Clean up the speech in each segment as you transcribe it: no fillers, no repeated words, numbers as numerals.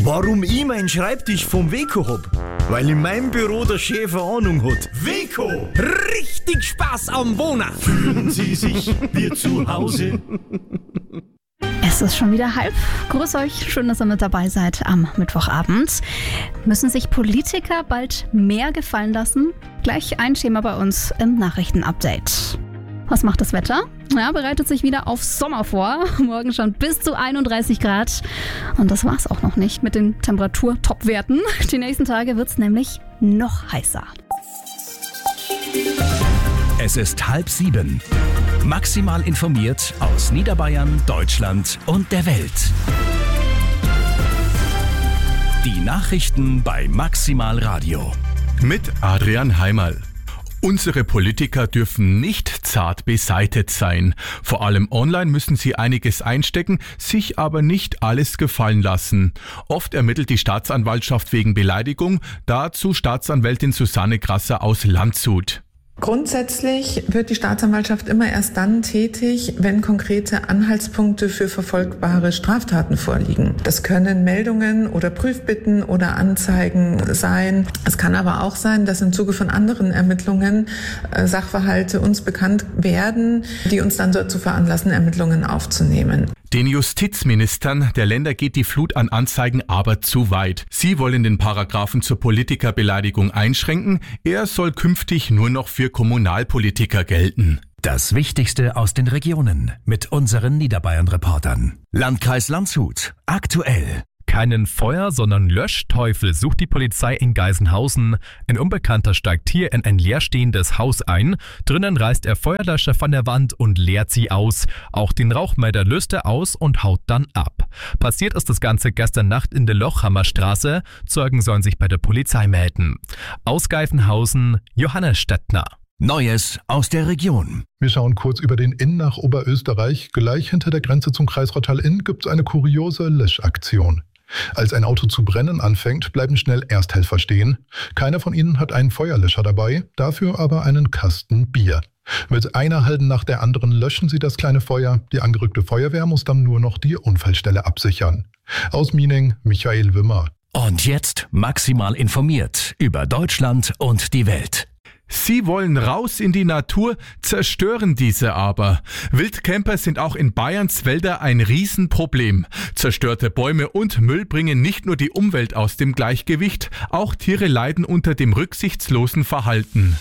Warum ich meinen Schreibtisch vom Weco hab? Weil in meinem Büro der Chef eine Ahnung hat. Weco! Richtig Spaß am Wohnen! Fühlen Sie sich wie zu Hause? Es ist schon wieder 12:30. Grüß euch, schön, dass ihr mit dabei seid am Mittwochabend. Müssen sich Politiker bald mehr gefallen lassen? Gleich ein Thema bei uns im Nachrichtenupdate. Was macht das Wetter? Ja, bereitet sich wieder auf Sommer vor. Morgen schon bis zu 31 Grad. Und das war's auch noch nicht mit den Temperatur-Top-Werten. Die nächsten Tage wird's nämlich noch heißer. Es ist 6:30. Maximal informiert aus Niederbayern, Deutschland und der Welt. Die Nachrichten bei Maximal Radio. Mit Adrian Heimerl. Unsere Politiker dürfen nicht zart beseitet sein. Vor allem online müssen sie einiges einstecken, sich aber nicht alles gefallen lassen. Oft ermittelt die Staatsanwaltschaft wegen Beleidigung, dazu Staatsanwältin Susanne Grasser aus Landshut. Grundsätzlich wird die Staatsanwaltschaft immer erst dann tätig, wenn konkrete Anhaltspunkte für verfolgbare Straftaten vorliegen. Das können Meldungen oder Prüfbitten oder Anzeigen sein. Es kann aber auch sein, dass im Zuge von anderen Ermittlungen Sachverhalte uns bekannt werden, die uns dann dazu veranlassen, Ermittlungen aufzunehmen. Den Justizministern der Länder geht die Flut an Anzeigen aber zu weit. Sie wollen den Paragraphen zur Politikerbeleidigung einschränken. Er soll künftig nur noch für Kommunalpolitiker gelten. Das Wichtigste aus den Regionen mit unseren Niederbayern-Reportern. Landkreis Landshut. Aktuell. Keinen Feuer, sondern Löschteufel sucht die Polizei in Geisenhausen. Ein Unbekannter steigt hier in ein leerstehendes Haus ein. Drinnen reißt er Feuerlöscher von der Wand und leert sie aus. Auch den Rauchmelder löst er aus und haut dann ab. Passiert ist das Ganze gestern Nacht in der Lochhammerstraße. Zeugen sollen sich bei der Polizei melden. Aus Geisenhausen, Johannes Stettner. Neues aus der Region. Wir schauen kurz über den Inn nach Oberösterreich. Gleich hinter der Grenze zum Kreis Rottal-Inn gibt es eine kuriose Löschaktion. Als ein Auto zu brennen anfängt, bleiben schnell Ersthelfer stehen. Keiner von ihnen hat einen Feuerlöscher dabei, dafür aber einen Kasten Bier. Mit einer halben nach der anderen löschen sie das kleine Feuer. Die angerückte Feuerwehr muss dann nur noch die Unfallstelle absichern. Aus Miening, Michael Wimmer. Und jetzt maximal informiert über Deutschland und die Welt. Sie wollen raus in die Natur, zerstören diese aber. Wildcamper sind auch in Bayerns Wälder ein Riesenproblem. Zerstörte Bäume und Müll bringen nicht nur die Umwelt aus dem Gleichgewicht, auch Tiere leiden unter dem rücksichtslosen Verhalten.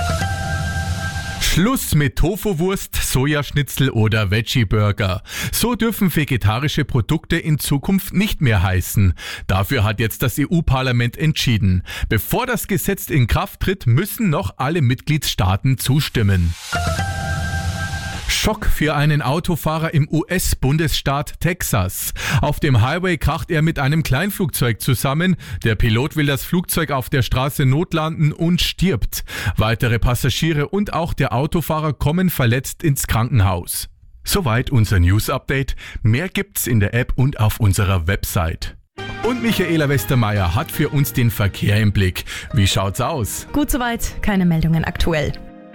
Schluss mit Tofu-Wurst, Sojaschnitzel oder Veggie-Burger. So dürfen vegetarische Produkte in Zukunft nicht mehr heißen. Dafür hat jetzt das EU-Parlament entschieden. Bevor das Gesetz in Kraft tritt, müssen noch alle Mitgliedstaaten zustimmen. Schock für einen Autofahrer im US-Bundesstaat Texas. Auf dem Highway kracht er mit einem Kleinflugzeug zusammen. Der Pilot will das Flugzeug auf der Straße notlanden und stirbt. Weitere Passagiere und auch der Autofahrer kommen verletzt ins Krankenhaus. Soweit unser News-Update. Mehr gibt's in der App und auf unserer Website. Und Michaela Westermeier hat für uns den Verkehr im Blick. Wie schaut's aus? Gut soweit, keine Meldungen aktuell.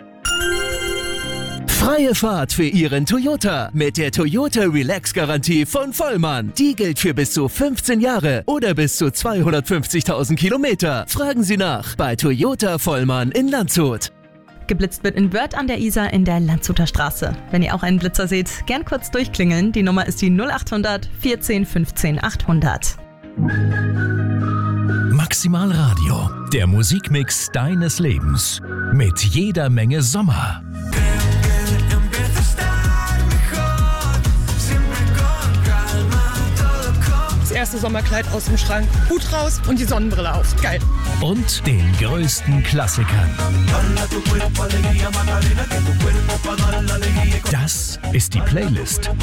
Freie Fahrt für Ihren Toyota mit der Toyota Relax-Garantie von Vollmann. Die gilt für bis zu 15 Jahre oder bis zu 250.000 Kilometer. Fragen Sie nach bei Toyota Vollmann in Landshut. Geblitzt wird in Wörth an der Isar in der Landshuter Straße. Wenn ihr auch einen Blitzer seht, gern kurz durchklingeln. Die Nummer ist die 0800 14 15 800. Maximal Radio, der Musikmix deines Lebens. Mit jeder Menge Sommer. Das erste Sommerkleid aus dem Schrank, Hut raus und die Sonnenbrille auf. Geil. Und den größten Klassikern. Das ist die Playlist